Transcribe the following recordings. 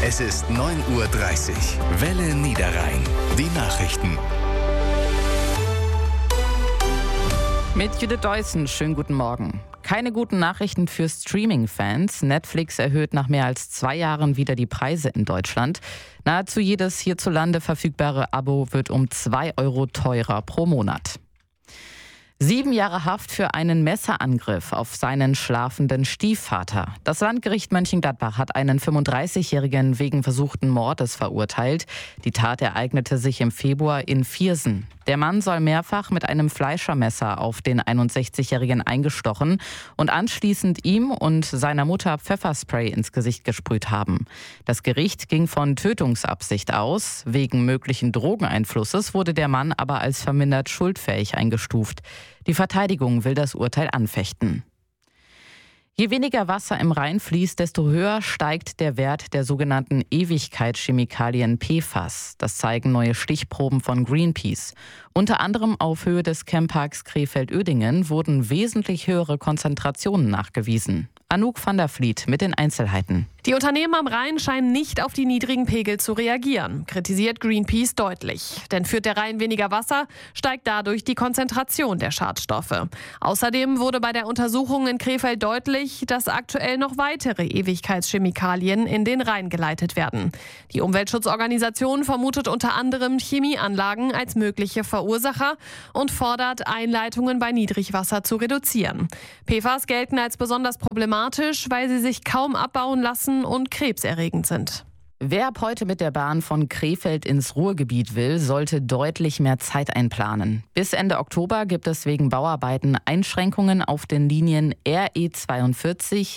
Es ist 9:30 Uhr. Welle Niederrhein. Die Nachrichten. Mit Judith Deussen, schönen guten Morgen. Keine guten Nachrichten für Streaming-Fans. Netflix erhöht nach mehr als 2 Jahren wieder die Preise in Deutschland. Nahezu jedes hierzulande verfügbare Abo wird um 2 Euro teurer pro Monat. 7 Jahre Haft für einen Messerangriff auf seinen schlafenden Stiefvater. Das Landgericht Mönchengladbach hat einen 35-Jährigen wegen versuchten Mordes verurteilt. Die Tat ereignete sich im Februar in Viersen. Der Mann soll mehrfach mit einem Fleischermesser auf den 61-Jährigen eingestochen und anschließend ihm und seiner Mutter Pfefferspray ins Gesicht gesprüht haben. Das Gericht ging von Tötungsabsicht aus. Wegen möglichen Drogeneinflusses wurde der Mann aber als vermindert schuldfähig eingestuft. Die Verteidigung will das Urteil anfechten. Je weniger Wasser im Rhein fließt, desto höher steigt der Wert der sogenannten Ewigkeitschemikalien PFAS. Das zeigen neue Stichproben von Greenpeace. Unter anderem auf Höhe des Campparks Krefeld-Uerdingen wurden wesentlich höhere Konzentrationen nachgewiesen. Anouk van der Vliet mit den Einzelheiten. Die Unternehmen am Rhein scheinen nicht auf die niedrigen Pegel zu reagieren, kritisiert Greenpeace deutlich. Denn führt der Rhein weniger Wasser, steigt dadurch die Konzentration der Schadstoffe. Außerdem wurde bei der Untersuchung in Krefeld deutlich, dass aktuell noch weitere Ewigkeitschemikalien in den Rhein geleitet werden. Die Umweltschutzorganisation vermutet unter anderem Chemieanlagen als mögliche Verursacher und fordert, Einleitungen bei Niedrigwasser zu reduzieren. PFAS gelten als besonders problematisch, weil sie sich kaum abbauen lassen und krebserregend sind. Wer ab heute mit der Bahn von Krefeld ins Ruhrgebiet will, sollte deutlich mehr Zeit einplanen. Bis Ende Oktober gibt es wegen Bauarbeiten Einschränkungen auf den Linien RE42,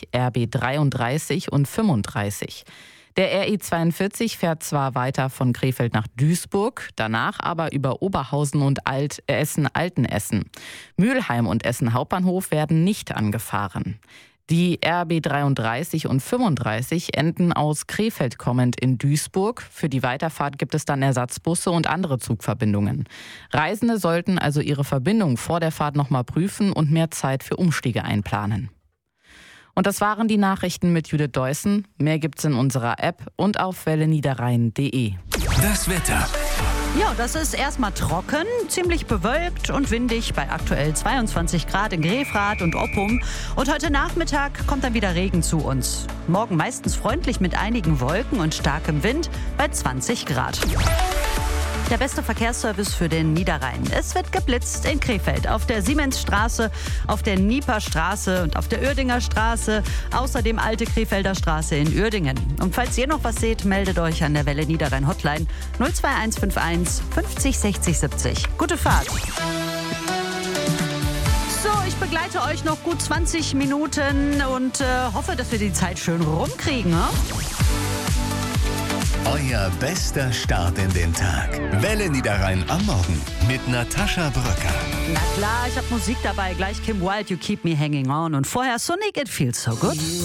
RB33 und 35. Der RE42 fährt zwar weiter von Krefeld nach Duisburg, danach aber über Oberhausen und Essen-Altenessen. Mülheim und Essen Hauptbahnhof werden nicht angefahren. Die RB 33 und 35 enden aus Krefeld kommend in Duisburg. Für die Weiterfahrt gibt es dann Ersatzbusse und andere Zugverbindungen. Reisende sollten also ihre Verbindung vor der Fahrt nochmal prüfen und mehr Zeit für Umstiege einplanen. Und das waren die Nachrichten mit Judith Deussen. Mehr gibt's in unserer App und auf welleniederrhein.de. Das Wetter. Ja, das ist erstmal trocken, ziemlich bewölkt und windig bei aktuell 22 Grad in Grefrath und Oppum. Und heute Nachmittag kommt dann wieder Regen zu uns. Morgen meistens freundlich mit einigen Wolken und starkem Wind bei 20 Grad. Der beste Verkehrsservice für den Niederrhein. Es wird geblitzt in Krefeld auf der Siemensstraße, auf der Nieperstraße und auf der Uerdinger Straße, außerdem Alte Krefelder Straße in Uerdingen. Und falls ihr noch was seht, meldet euch an der Welle Niederrhein Hotline 02151 50 60 70. Gute Fahrt! So, ich begleite euch noch gut 20 Minuten und hoffe, dass wir die Zeit schön rumkriegen. Ne? Euer bester Start in den Tag. Welle Niederrhein am Morgen mit Natascha Bröcker. Na klar, ich habe Musik dabei. Gleich Kim Wilde, You Keep Me Hanging On. Und vorher Sonic, It Feels So Good.